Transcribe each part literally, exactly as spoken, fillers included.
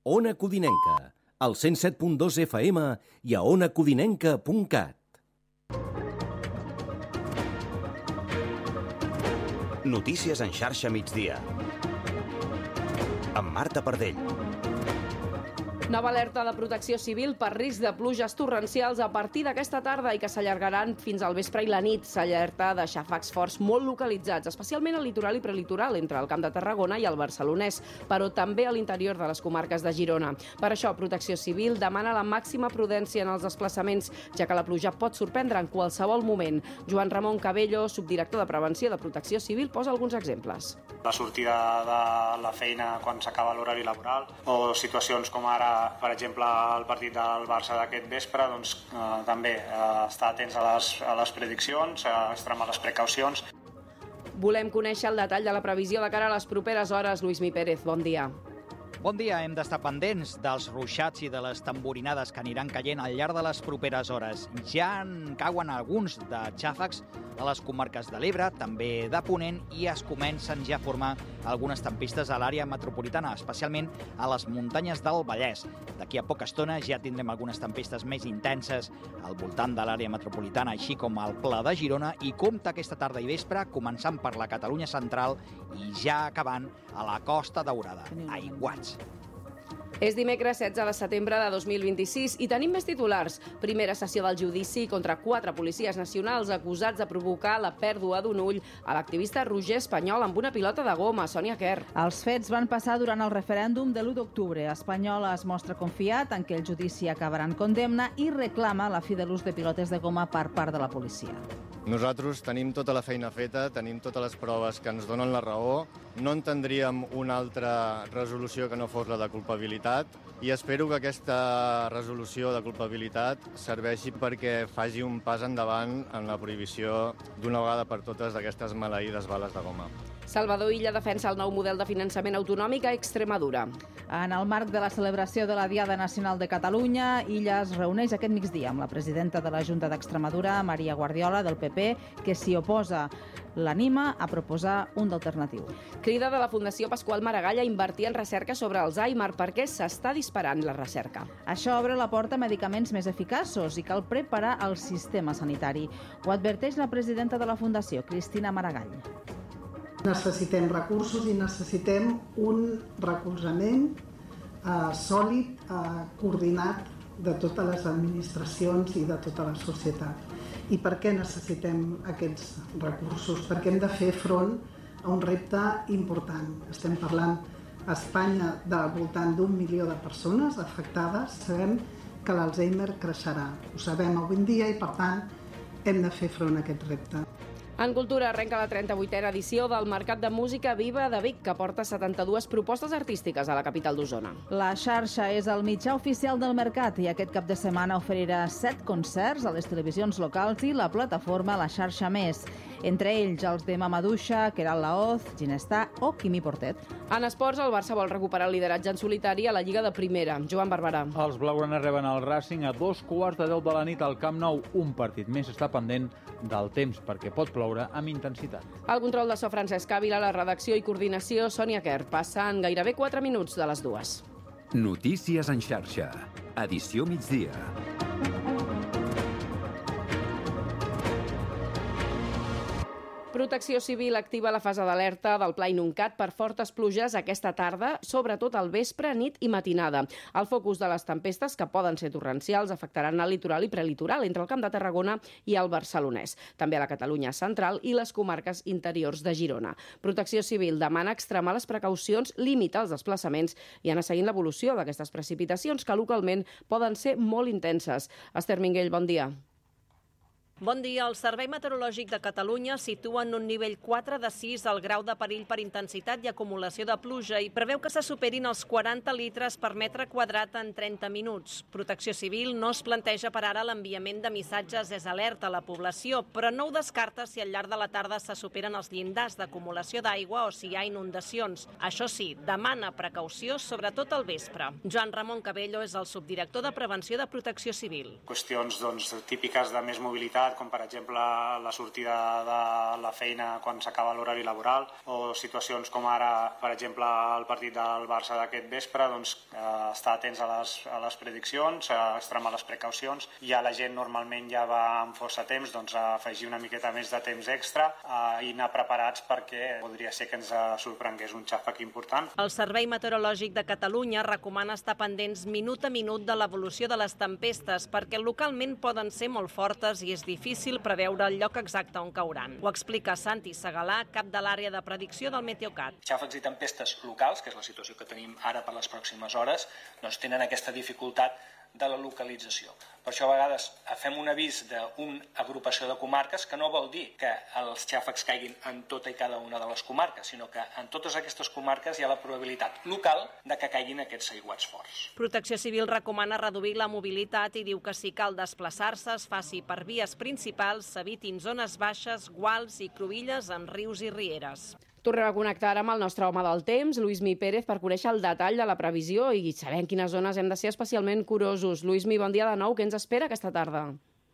Ona Codinenca, al cent set punt dos F M i a ona codinenca punt cat. Notícies en xarxa migdia. Amb Marta Pardell. Nova alerta de protecció civil per risc de pluges torrencials a partir d'aquesta tarda i que s'allargaran fins al vespre i la nit. S'alerta de xàfecs forts molt localitzats, especialment al litoral i prelitoral entre el Camp de Tarragona i el Barcelonès, però també a l'interior de les comarques de Girona. Per això, Protecció Civil demana la màxima prudència en els desplaçaments, ja que la pluja pot sorprendre en qualsevol moment. Joan Ramon Cabello, subdirector de Prevenció de Protecció Civil, posa alguns exemples. La sortida de la feina quan s'acaba l'horari laboral o situacions com ara, per exemple, el partit del Barça d'aquest vespre, doncs eh, també eh, estar atents a les, a les prediccions, a extremar les precaucions. Volem conèixer el detall de la previsió de cara a les properes hores. Lluís Mi Pérez, bon dia. Bon dia, hem d'estar pendents dels ruixats i de les tamborinades que aniran caient al llarg de les properes hores. Ja en cauen alguns de xàfecs a les comarques de l'Ebre, també de Ponent, i es comencen ja a formar algunes tempistes a l'àrea metropolitana, especialment a les muntanyes del Vallès. D'aquí a poca estona ja tindrem algunes tempistes més intenses al voltant de l'àrea metropolitana, així com al Pla de Girona, i compta aquesta tarda i vespre, començant per la Catalunya central i ja acabant a la Costa Daurada. Aiguats. És dimecres setze de setembre de dos mil vint-i-sis i tenim més titulars. Primera sessió del judici contra quatre policies nacionals acusats de provocar la pèrdua d'un ull a l'activista Roger Espanyol amb una pilota de goma. Sònia Quer. Els fets van passar durant el referèndum de l'u d'octubre. Espanyol es mostra confiat en que el judici acabarà en condemna i reclama la fi de l'ús de pilotes de goma per part de la policia. Nosaltres tenim tota la feina feta, tenim totes les proves que ens donen la raó, no entendríem una altra resolució que no fos la de culpabilitat i espero que aquesta resolució de culpabilitat serveixi perquè faci un pas endavant en la prohibició d'una vegada per totes d'aquestes maleïdes bales de goma. Salvador Illa defensa el nou model de finançament autonòmic a Extremadura. En el marc de la celebració de la Diada Nacional de Catalunya, Illa es reuneix aquest migdia amb la presidenta de la Junta d'Extremadura, Maria Guardiola, del P P, que s'hi oposa. L'anima a proposar un d'alternatiu. Crida de la Fundació Pasqual Maragall a invertir en recerca sobre Alzheimer perquè s'està disparant la recerca. Això obre la porta a medicaments més eficaços i cal preparar el sistema sanitari. Ho adverteix la presidenta de la Fundació, Cristina Maragall. Necessitem recursos i necessitem un recolzament eh, sòlid, eh, coordinat de totes les administracions i de tota la societat. I per què necessitem aquests recursos? Perquè hem de fer front a un repte important. Estem parlant a Espanya del voltant d'un milió de persones afectades. Sabem que l'Alzheimer creixerà. Ho sabem avui en dia i, per tant, hem de fer front a aquest repte. En Cultura arrenca la trenta-vuitena edició del Mercat de Música Viva de Vic, que porta setanta-dues propostes artístiques a la capital d'Osona. La xarxa és el mitjà oficial del mercat i aquest cap de setmana oferirà set concerts a les televisions locals i la plataforma La Xarxa Més. Entre ells els de Mamaduixa, Queralt Laoz, Ginestà o Quimi Portet. En esports, el Barça vol recuperar el lideratge en solitari a la Lliga de Primera. Joan Barberà. Els blaugranes reben el Racing a dos quarts de deu de la nit al Camp Nou. Un partit més està pendent del temps perquè pot ploure amb intensitat. El control de so Francesc Ávila, la redacció i coordinació Sònia Quer. Passen gairebé quatre minuts de les dues. Notícies en xarxa. Edició migdia. Protecció Civil activa la fase d'alerta del Pla Inuncat per fortes pluges aquesta tarda, sobretot al vespre, nit i matinada. El focus de les tempestes, que poden ser torrencials, afectaran el litoral i prelitoral entre el Camp de Tarragona i el Barcelonès, també a la Catalunya central i les comarques interiors de Girona. Protecció Civil demana extremar les precaucions, limitar els desplaçaments i anar seguint l'evolució d'aquestes precipitacions que localment poden ser molt intenses. Esther Minguell, bon dia. Bon dia. El Servei Meteorològic de Catalunya situa en un nivell quatre de sis el grau de perill per intensitat i acumulació de pluja i preveu que se superin els quaranta litres per metre quadrat en trenta minuts. Protecció Civil no es planteja per ara l'enviament de missatges és alerta a la població, però no ho descarta si al llarg de la tarda se superen els llindars d'acumulació d'aigua o si hi ha inundacions. Això sí, demana precaució, sobretot al vespre. Joan Ramon Cabello és el subdirector de Prevenció de Protecció Civil. Qüestions doncs, típiques de més mobilitat responsabilitat, com per exemple la sortida de la feina quan s'acaba l'horari laboral, o situacions com ara, per exemple, el partit del Barça d'aquest vespre, doncs, eh, estar atents a les, a les prediccions, a extremar les precaucions. Ja la gent normalment ja va amb força temps, doncs, a afegir una miqueta més de temps extra eh, i anar preparats perquè podria ser que ens sorprengués un xàfec important. El Servei Meteorològic de Catalunya recomana estar pendents minut a minut de l'evolució de les tempestes perquè localment poden ser molt fortes i és difícil preveure el lloc exacte on cauran. Ho explica Santi Segalà, cap de l'àrea de predicció del Meteocat. Xàfecs i tempestes locals, que és la situació que tenim ara per les pròximes hores, doncs tenen aquesta dificultat de la localització. Per això a vegades fem un avís d'una agrupació de comarques que no vol dir que els xàfecs caiguin en tota i cada una de les comarques, sinó que en totes aquestes comarques hi ha la probabilitat local de que caiguin aquests aiguats forts. Protecció Civil recomana reduir la mobilitat i diu que si cal desplaçar-se es faci per vies principals, s'evitin zones baixes, guals i cruïlles en rius i rieres. Tornem a connectar amb el nostre home del temps, Luismi Pérez, per conèixer el detall de la previsió i saber en quines zones hem de ser especialment curosos. Luismi, bon dia de nou. Què ens espera aquesta tarda?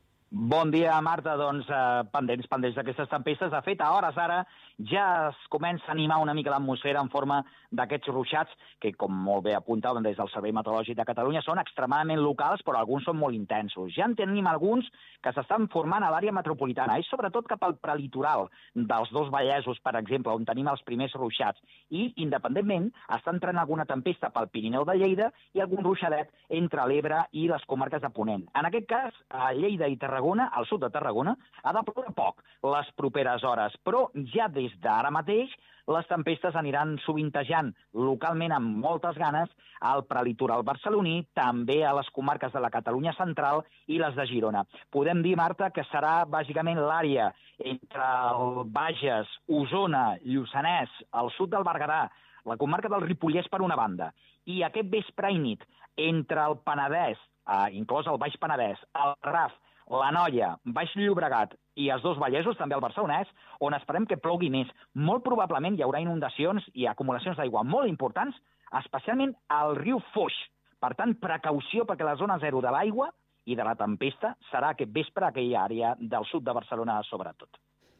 Bon dia, Marta. Doncs eh, pendents, pendents d'aquestes tempestes. De fet, a hores ara ja es comença a animar una mica l'atmosfera en forma d'aquests ruixats que, com molt bé apuntaven des del Servei Meteorològic de Catalunya, són extremadament locals, però alguns són molt intensos. Ja en tenim alguns que s'estan formant a l'àrea metropolitana, i sobretot cap al prelitoral dels dos Vallesos, per exemple, on tenim els primers ruixats. I, independentment, està entrant alguna tempesta pel Pirineu de Lleida i algun ruixadet entre l'Ebre i les comarques de Ponent. En aquest cas, a Lleida i Tarragona, al sud de Tarragona, ha de ploure poc les properes hores, però ja des d'ara mateix les tempestes aniran sovintejant localment amb moltes ganes al prelitoral barceloní, també a les comarques de la Catalunya central i les de Girona. Podem dir, Marta, que serà bàsicament l'àrea entre el Bages, Osona, Lluçanès, al sud del Berguedà, la comarca del Ripollès per una banda, i aquest vespre i nit entre el Penedès, eh, inclòs el Baix Penedès, el Garraf, la Noia, Baix Llobregat i els dos Vallesos, també el Barcelonès, on esperem que plogui més. Molt probablement hi haurà inundacions i acumulacions d'aigua molt importants, especialment al riu Foix. Per tant, precaució perquè la zona zero de l'aigua i de la tempesta serà aquest vespre a aquella àrea del sud de Barcelona, sobretot.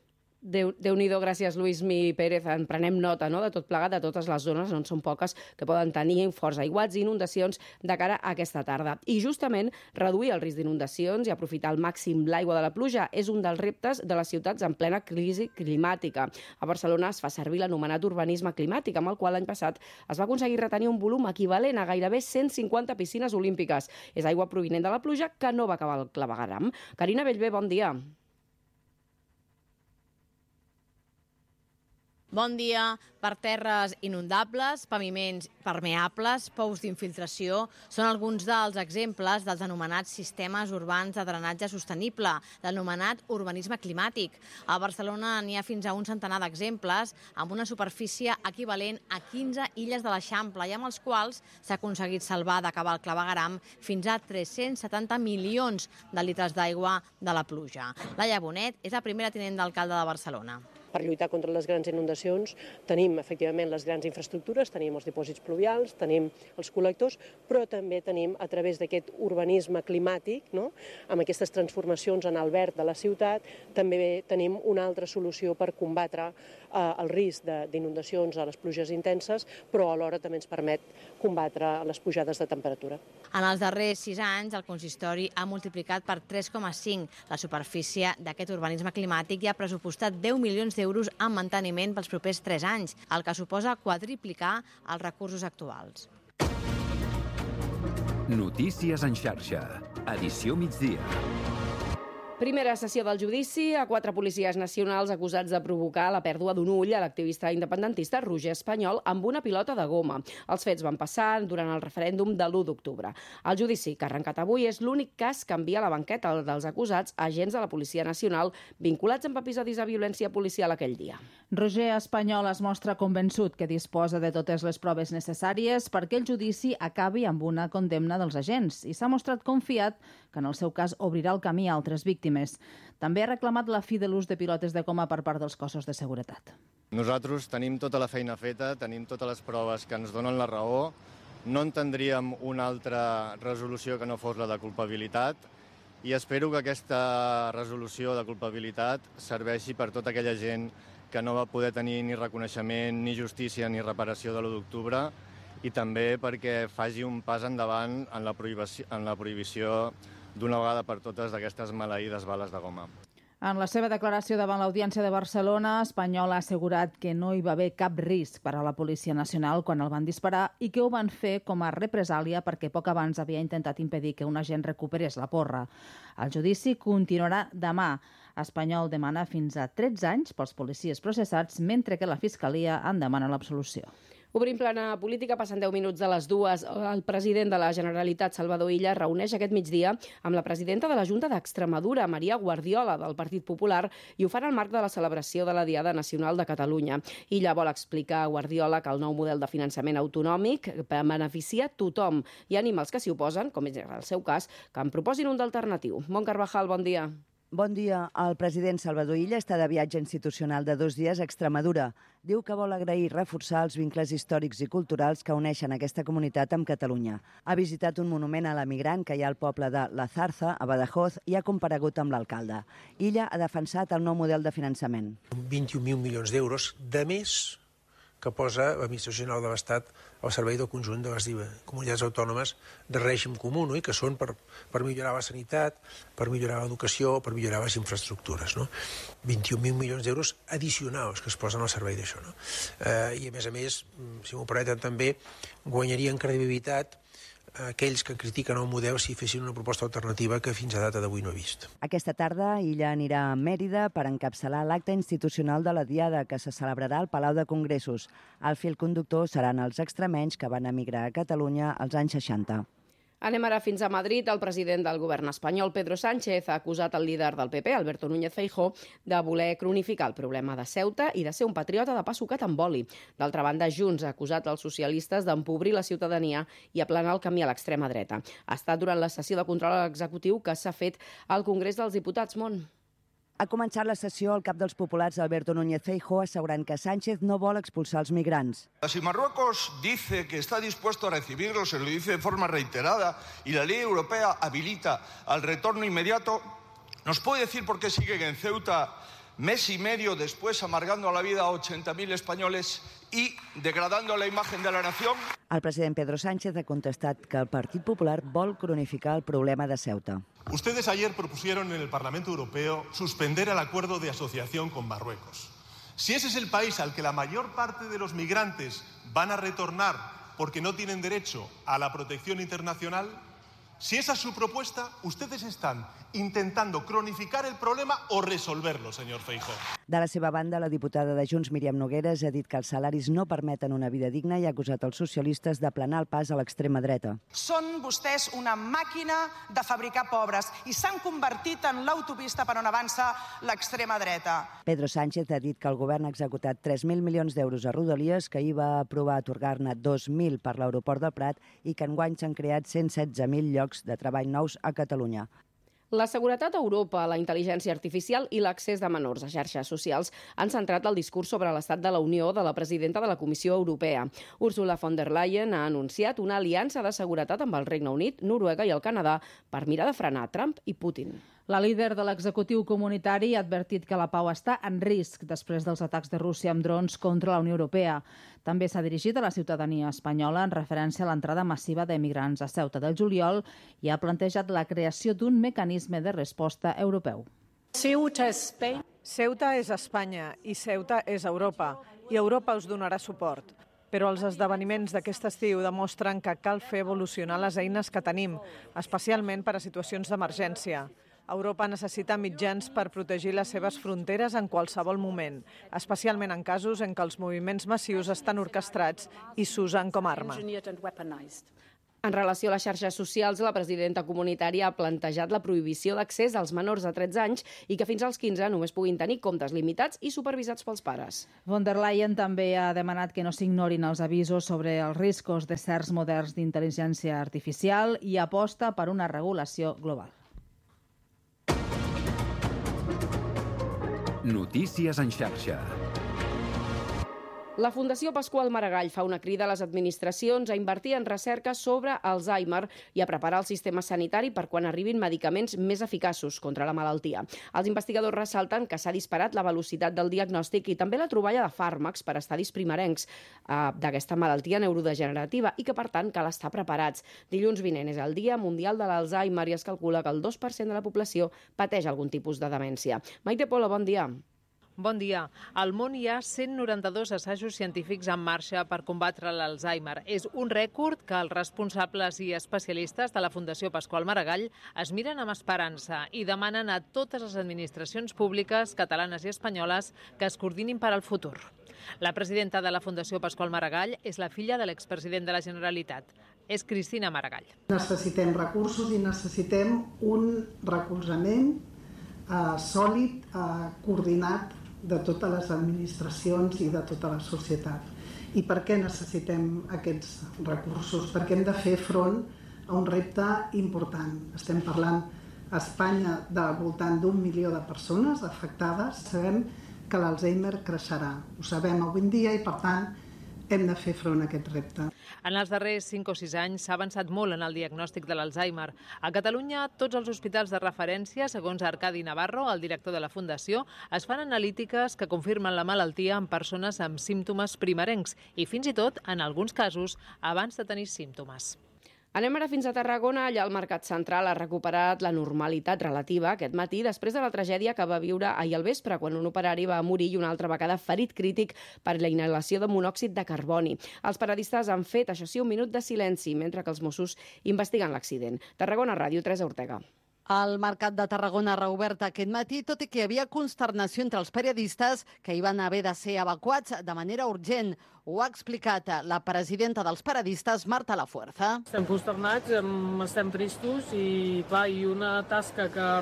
Déu, Déu-n'hi-do, gràcies, Luismi Pérez. En prenem nota, no?, de tot plegat, de totes les zones, on són poques, que poden tenir forts aiguats i inundacions de cara a aquesta tarda. I justament reduir el risc d'inundacions i aprofitar al màxim l'aigua de la pluja és un dels reptes de les ciutats en plena crisi climàtica. A Barcelona es fa servir l'anomenat urbanisme climàtic, amb el qual l'any passat es va aconseguir retenir un volum equivalent a gairebé cent cinquanta piscines olímpiques. És aigua provinent de la pluja que no va acabar al clavegueram. Carina Bellver, bon dia. Bon dia. Per terres inundables, paviments permeables, pous d'infiltració, són alguns dels exemples dels anomenats sistemes urbans de drenatge sostenible, l'anomenat urbanisme climàtic. A Barcelona n'hi ha fins a un centenar d'exemples, amb una superfície equivalent a quinze illes de l'Eixample, i amb els quals s'ha aconseguit salvar d'acabar el clavegueram fins a tres-cents setanta milions de litres d'aigua de la pluja. Laia Bonet és la primera tinent d'alcalde de Barcelona. Per lluitar contra les grans inundacions tenim, efectivament, les grans infraestructures, tenim els dipòsits pluvials, tenim els col·lectors, però també tenim, a través d'aquest urbanisme climàtic, no?, amb aquestes transformacions en el verd de la ciutat, també tenim una altra solució per combatre eh, el risc d'inundacions a les pluges intenses, però alhora també ens permet combatre les pujades de temperatura. En els darrers sis anys, el consistori ha multiplicat per tres coma cinc la superfície d'aquest urbanisme climàtic i ha pressupostat deu milions d'euros en manteniment pels propers tres anys, el que suposa quadriplicar els recursos actuals. Notícies en xarxa. Edició migdia. Primera sessió del judici a quatre policies nacionals acusats de provocar la pèrdua d'un ull a l'activista independentista Roger Espanyol amb una pilota de goma. Els fets van passar durant el referèndum de l'u d'octubre. El judici, que ha arrencat avui, és l'únic cas que envia a la banqueta dels acusats a agents de la Policia Nacional vinculats amb episodis de violència policial aquell dia. Roger Espanyol es mostra convençut que disposa de totes les proves necessàries perquè el judici acabi amb una condemna dels agents i s'ha mostrat confiat que en el seu cas obrirà el camí a altres víctimes. També ha reclamat la fi de l'ús de pilotes de goma per part dels cossos de seguretat. Nosaltres tenim tota la feina feta, tenim totes les proves que ens donen la raó, no entendríem una altra resolució que no fos la de culpabilitat i espero que aquesta resolució de culpabilitat serveixi per tota aquella gent que no va poder tenir ni reconeixement, ni justícia, ni reparació de l'u d'octubre, i també perquè faci un pas endavant en la prohibició, en la prohibició d'una vegada per totes d'aquestes maleïdes bales de goma. En la seva declaració davant l'Audiència de Barcelona, Espanyol ha assegurat que no hi va haver cap risc per a la Policia Nacional quan el van disparar i que ho van fer com a represàlia perquè poc abans havia intentat impedir que un agent recuperés la porra. El judici continuarà demà. Espanyol demana fins a tretze anys pels policies processats, mentre que la Fiscalia en demana l'absolució. Obrim plana política, passen deu minuts de les dues. El president de la Generalitat, Salvador Illa, reuneix aquest migdia amb la presidenta de la Junta d'Extremadura, Maria Guardiola, del Partit Popular, i ho fan al marc de la celebració de la Diada Nacional de Catalunya. Illa vol explicar a Guardiola que el nou model de finançament autonòmic beneficia tothom i anima els que s'hi oposen, com és el seu cas, que en proposin un d'alternatiu. Mont Carvajal, bon dia. Bon dia. El president Salvador Illa està de viatge institucional de dos dies a Extremadura. Diu que vol agrair i reforçar els vincles històrics i culturals que uneixen aquesta comunitat amb Catalunya. Ha visitat un monument a l'emigrant que hi ha al poble de La Zarza, a Badajoz, i ha comparegut amb l'alcalde. Illa ha defensat el nou model de finançament. vint-i-un mil milions d'euros de més que posa l'Administració General de l'Estat al servei del conjunt de les comunitats autònomes de règim comú, no? I que són per, per millorar la sanitat, per millorar l'educació, per millorar les infraestructures. No? vint-i-un mil milions d'euros addicionals que es posen al servei d'això. No? Eh, I a més a més, si m'ho permeten també, guanyarien credibilitat aquells que critiquen el model si fessin una proposta alternativa que fins a data d'avui no he vist. Aquesta tarda Illa anirà a Mèrida per encapçalar l'acte institucional de la Diada que se celebrarà al Palau de Congressos. El fil conductor seran els extremenys que van emigrar a Catalunya als anys seixanta. Anem ara fins a Madrid. El president del govern espanyol, Pedro Sánchez, ha acusat el líder del P P, Alberto Núñez Feijóo, de voler cronificar el problema de Ceuta i de ser un patriota de pa sucat amb oli. D'altra banda, Junts ha acusat els socialistes d'empobrir la ciutadania i aplanar el camí a l'extrema dreta. Ha estat durant la sessió de control executiu que s'ha fet al Congrés dels Diputats. Mont. Ha començat la sessió el cap dels populars, Alberto Núñez Feijóo, assegurant que Sánchez no vol expulsar els migrants. Si Marruecos dice que está dispuesto a recibirlos, se lo dice de forma reiterada, y la ley europea habilita al retorno inmediato, ¿nos puede decir por qué siguen en Ceuta mes y medio después amargando la vida a ochenta mil españoles y degradando la imagen de la nación? El president Pedro Sánchez ha contestat que el Partit Popular vol cronificar el problema de Ceuta. Ustedes ayer propusieron en el Parlamento Europeo suspender el acuerdo de asociación con Marruecos. Si ese es el país al que la mayor parte de los migrantes van a retornar porque no tienen derecho a la protección internacional, si esa es su propuesta, ustedes están intentando cronificar el problema o resolverlo, señor Feijóo. De la seva banda, la diputada de Junts, Míriam Nogueras, ha dit que els salaris no permeten una vida digna i ha acusat els socialistes d'aplanar el pas a l'extrema dreta. Són vostès una màquina de fabricar pobres i s'han convertit en l'autopista per on avança l'extrema dreta. Pedro Sánchez ha dit que el govern ha executat tres mil milions d'euros a Rodalies, que hi va aprovar atorgar-ne dos mil per l'aeroport del Prat i que enguany s'han creat cent setze mil llocs de treball nous a Catalunya. La seguretat a Europa, la intel·ligència artificial i l'accés de menors a xarxes socials han centrat el discurs sobre l'estat de la Unió de la presidenta de la Comissió Europea. Ursula von der Leyen ha anunciat una aliança de seguretat amb el Regne Unit, Noruega i el Canadà per mirar de frenar Trump i Putin. La líder de l'executiu comunitari ha advertit que la pau està en risc després dels atacs de Rússia amb drons contra la Unió Europea. També s'ha dirigit a la ciutadania espanyola en referència a l'entrada massiva d'emigrants a Ceuta del juliol i ha plantejat la creació d'un mecanisme de resposta europeu. Ceuta és Espanya. Ceuta és Espanya i Ceuta és Europa, i Europa us donarà suport. Però els esdeveniments d'aquest estiu demostren que cal fer evolucionar les eines que tenim, especialment per a situacions d'emergència. Europa necessita mitjans per protegir les seves fronteres en qualsevol moment, especialment en casos en què els moviments massius estan orquestrats i s'usen com a arma. En relació a les xarxes socials, la presidenta comunitària ha plantejat la prohibició d'accés als menors de tretze anys i que fins als quinze només puguin tenir comptes limitats i supervisats pels pares. Von der Leyen també ha demanat que no s'ignorin els avisos sobre els riscos de certs models d'intel·ligència artificial i aposta per una regulació global. Notícies en xarxa. La Fundació Pasqual Maragall fa una crida a les administracions a invertir en recerca sobre Alzheimer i a preparar el sistema sanitari per quan arribin medicaments més eficaços contra la malaltia. Els investigadors ressalten que s'ha disparat la velocitat del diagnòstic i també la troballa de fàrmacs per a estadis primerencs eh, d'aquesta malaltia neurodegenerativa i que, per tant, cal estar preparats. Dilluns vinent és el Dia Mundial de l'Alzheimer i es calcula que el dos per cent de la població pateix algun tipus de demència. Maite Pola, bon dia. Bon dia. Al món hi ha cent noranta-dos assajos científics en marxa per combatre l'Alzheimer. És un rècord que els responsables i especialistes de la Fundació Pasqual Maragall es miren amb esperança i demanen a totes les administracions públiques catalanes i espanyoles que es coordinin per al futur. La presidenta de la Fundació Pasqual Maragall és la filla de l'expresident de la Generalitat. És Cristina Maragall. Necessitem recursos i necessitem un recolzament eh, sòlid, eh, coordinat de totes les administracions i de tota la societat. I per què necessitem aquests recursos? Perquè hem de fer front a un repte important. Estem parlant a Espanya del voltant d'un milió de persones afectades. Sabem que l'Alzheimer creixerà. Ho sabem avui en dia i, per tant, hem de fer front a aquest repte. En els darrers cinc o sis anys s'ha avançat molt en el diagnòstic de l'Alzheimer. A Catalunya, tots els hospitals de referència, segons Arcadi Navarro, el director de la Fundació, es fan analítiques que confirmen la malaltia en persones amb símptomes primerencs i fins i tot, en alguns casos, abans de tenir símptomes. Anem ara fins a Tarragona. Allà el Mercat Central ha recuperat la normalitat relativa aquest matí després de la tragèdia que va viure ahir al vespre, quan un operari va morir i una altra vegada ferit crític per la inhalació de monòxid de carboni. Els periodistes han fet, això sí, un minut de silenci mentre que els Mossos investiguen l'accident. Tarragona Ràdio, Teresa Ortega. El Mercat de Tarragona ha reobert aquest matí, tot i que hi havia consternació entre els periodistes que hi van haver de ser evacuats de manera urgent. Ho ha explicat la presidenta dels periodistes, Marta Lafuerza. Estem consternats, estem tristos i, clar, i una tasca que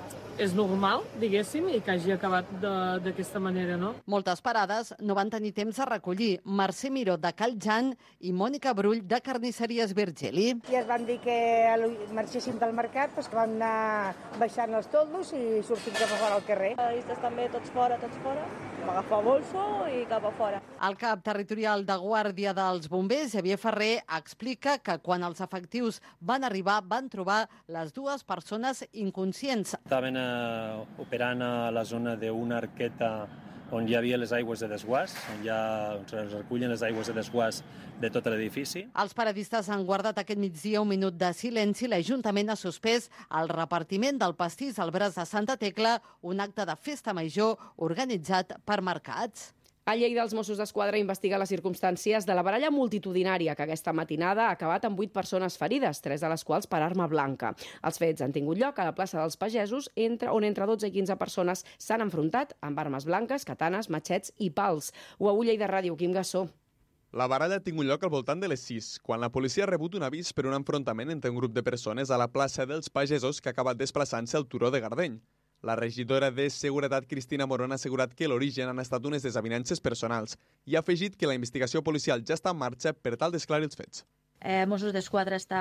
és normal, diguéssim, i que hagi acabat d'aquesta manera, no? Moltes parades no van tenir temps a recollir. Mercè Miró, de Cal Jan, i Mònica Brull, de Carnisseries Virgili. I es van dir que marxéssim del mercat, doncs que vam anar baixant els toldos i sortim cap a fora al carrer. Els periodistes també, tots fora, tots fora. Vam agafar bolso i cap a fora. El cap territorial de Guàrdia dels Bombers, Xavier Ferrer, explica que quan els efectius van arribar van trobar les dues persones inconscients. Estaven eh, operant a la zona d'una arqueta on hi havia les aigües de desguàs, on, ja, on es recullen les aigües de desguàs de tot l'edifici. Els periodistes han guardat aquest migdia un minut de silenci. L'Ajuntament ha suspès el repartiment del pastís al braç de Santa Tecla, un acte de festa major organitzat per mercats. A Lleida, els Mossos d'Esquadra investiga les circumstàncies de la baralla multitudinària que aquesta matinada ha acabat amb vuit persones ferides, tres de les quals per arma blanca. Els fets han tingut lloc a la plaça dels Pagesos, entre, on entre dotze i quinze persones s'han enfrontat amb armes blanques, katanes, matxets i pals. Ho a Lleida Ràdio, Quim Gassó. La baralla ha tingut lloc al voltant de les sis, quan la policia ha rebut un avís per un enfrontament entre un grup de persones a la plaça dels Pagesos que ha acabat desplaçant-se al turó de Gardeny. La regidora de Seguretat, Cristina Morón, ha assegurat que l'origen han estat unes desavinences personals i ha afegit que la investigació policial ja està en marxa per tal d'esclarir els fets. Eh, Mossos d'Esquadra està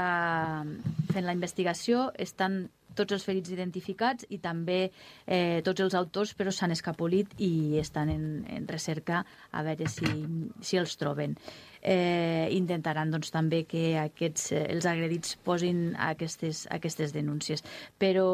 fent la investigació, estan tots els ferits identificats i també eh, tots els autors, però s'han escapolit i estan en, en recerca a veure si, si els troben. Eh, intentaran doncs, també que aquests, eh, els agredits posin aquestes, aquestes denúncies. Però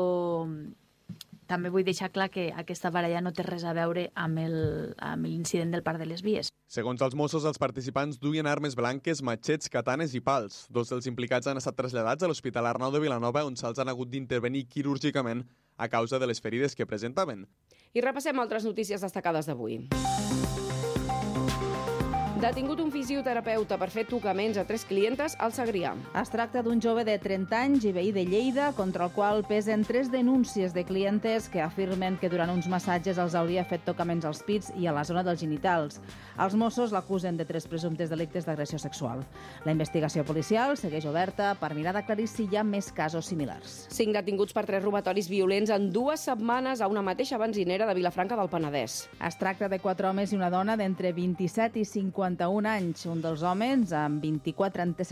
també vull deixar clar que aquesta baralla no té res a veure amb l'incident del Parc de les Vies. Segons els Mossos, els participants duien armes blanques, matxets, katanes i pals. Dos dels implicats han estat traslladats a l'Hospital Arnau de Vilanova, on se'ls han hagut d'intervenir quirúrgicament a causa de les ferides que presentaven. I repassem altres notícies destacades d'avui. Detingut un fisioterapeuta per fer tocaments a tres clientes al Segrià. Es tracta d'un jove de trenta anys i veí de Lleida, contra el qual pesen tres denúncies de clientes que afirmen que durant uns massatges els hauria fet tocaments als pits i a la zona dels genitals. Els Mossos l'acusen de tres presumptes delictes d'agressió sexual. La investigació policial segueix oberta per mirar d'aclarir si hi ha més casos similars. Cinc detinguts per tres robatoris violents en dues setmanes a una mateixa benzinera de Vilafranca del Penedès. Es tracta de quatre homes i una dona d'entre vint-i-set i cinquanta-un anys. Un dels homes, amb vint-i-quatre antecedents